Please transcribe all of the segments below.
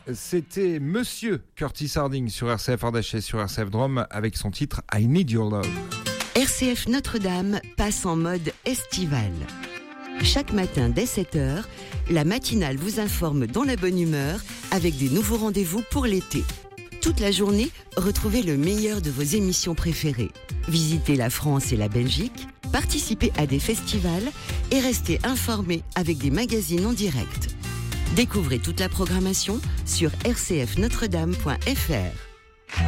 C'était Monsieur Curtis Harding sur RCF Ardèche et sur RCF Drôme avec son titre I Need Your Love. RCF Notre-Dame passe en mode estival. Chaque matin dès 7h, la matinale vous informe dans la bonne humeur avec des nouveaux rendez-vous pour l'été. Toute la journée, retrouvez le meilleur de vos émissions préférées. Visitez la France et la Belgique, participez à des festivals et restez informés avec des magazines en direct. Découvrez toute la programmation sur rcfnotredame.fr.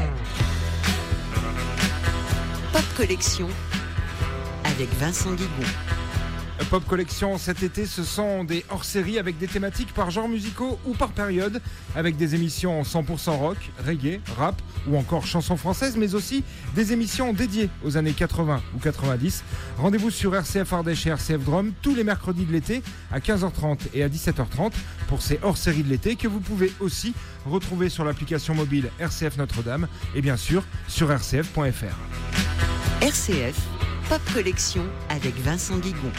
Pop Collection avec Vincent Guigon. Pop Collection cet été, ce sont des hors-séries avec des thématiques par genres musicaux ou par période, avec des émissions 100% rock, reggae, rap ou encore chansons françaises, mais aussi des émissions dédiées aux années 80 ou 90. Rendez-vous sur RCF Ardèche et RCF Drôme tous les mercredis de l'été à 15h30 et à 17h30 pour ces hors-séries de l'été que vous pouvez aussi retrouver sur l'application mobile RCF Notre-Dame et bien sûr sur rcf.fr. RCF Pop Collection avec Vincent Guigon.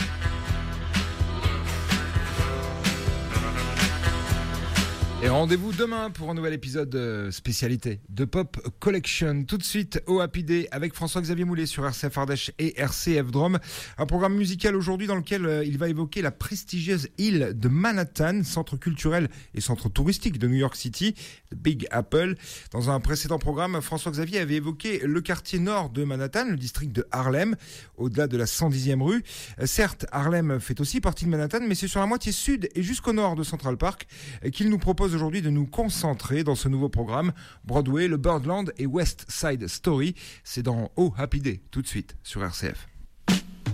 Et rendez-vous demain pour un nouvel épisode spécialité de Pop Collection. Tout de suite au Happy Day avec François-Xavier Moulet sur RCF Ardèche et RCF Drôme. Un programme musical aujourd'hui dans lequel il va évoquer la prestigieuse île de Manhattan, centre culturel et centre touristique de New York City, The Big Apple. Dans un précédent programme, François-Xavier avait évoqué le quartier nord de Manhattan, le district de Harlem, au-delà de la 110e rue. Certes, Harlem fait aussi partie de Manhattan, mais c'est sur la moitié sud et jusqu'au nord de Central Park qu'il nous propose aujourd'hui de nous concentrer dans ce nouveau programme Broadway, le Birdland et West Side Story. C'est dans Oh Happy Day, tout de suite sur RCF.